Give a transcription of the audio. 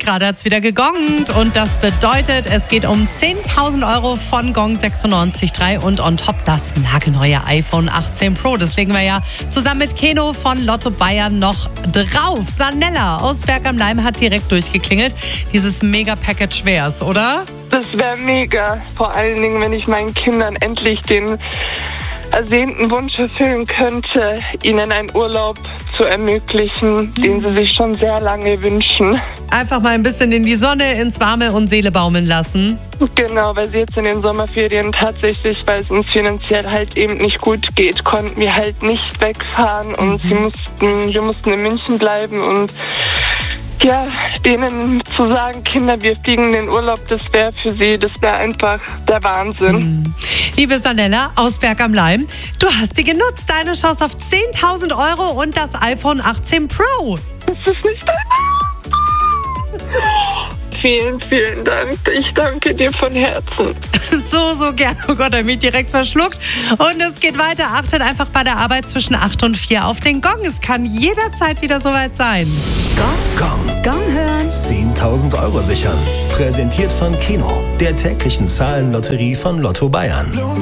gerade hat es wieder gegongt und das bedeutet, es geht um 10.000 Euro von Gong 96.3 und on top das nagelneue iPhone 18 Pro. Das legen wir ja zusammen mit Keno von Lotto Bayern noch drauf. Sanella aus Berg am Laim hat direkt durchgeklingelt. Dieses Mega-Package wär's, oder? Das wäre mega. Vor allen Dingen, wenn ich meinen Kindern endlich den ersehnten Wunsch erfüllen könnte, ihnen einen Urlaub zu ermöglichen, den sie sich schon sehr lange wünschen. Einfach mal ein bisschen in die Sonne, ins Warme und Seele baumeln lassen. Genau, weil sie jetzt in den Sommerferien tatsächlich, weil es uns finanziell halt eben nicht gut geht, konnten wir halt nicht wegfahren und wir mussten in München bleiben und ja, denen zu sagen, Kinder, wir fliegen in den Urlaub, das wäre für sie, das wäre einfach der Wahnsinn. Liebe Sanella aus Berg am Laim, du hast sie genutzt. Deine Chance auf 10.000 Euro und das iPhone 18 Pro. Das ist nicht dein Ernst. Vielen, vielen Dank. Ich danke dir von Herzen. So gern. Oh Gott, er hat mich direkt verschluckt. Und es geht weiter. Achtet einfach bei der Arbeit zwischen 8 und 4 auf den Gong. Es kann jederzeit wieder soweit sein. Gong hören. 10.000 Euro sichern. Präsentiert von Keno, der täglichen Zahlenlotterie von Lotto Bayern.